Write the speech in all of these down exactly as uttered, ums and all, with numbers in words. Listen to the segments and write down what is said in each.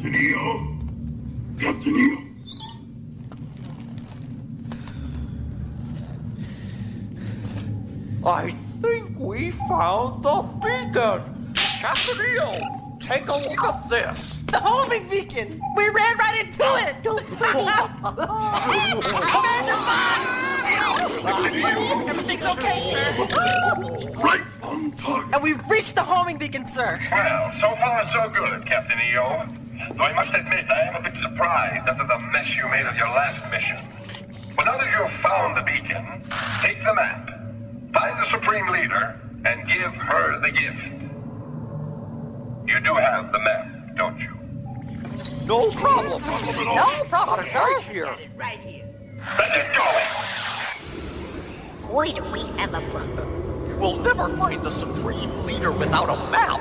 Captain E O? Captain E O? I think we found the beacon! Captain E O, take a look at this! The homing beacon! We ran right into it! Everything's okay, sir. Right on target. And we've reached the homing beacon, sir. Well, so far so good, Captain E O. Though I must admit, I am a bit surprised after the mess you made of your last mission. But now that you've found the beacon, take the map, find the Supreme Leader, and give her the gift. You do have the map, don't you? No problem! No problem, sir. Right here! Right here. Let's get going! Boy, do we have a problem. We'll never find the Supreme Leader without a map!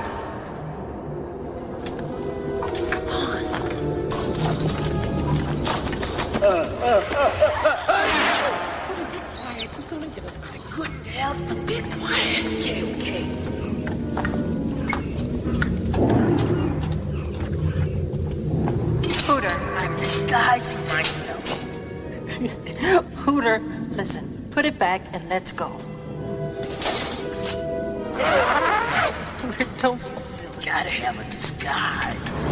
Couldn't help but be quiet. Okay, okay. Hooter. I'm disguising myself. Hooter, listen. Put it back and let's go. Hooter, don't be silly. Gotta have a disguise.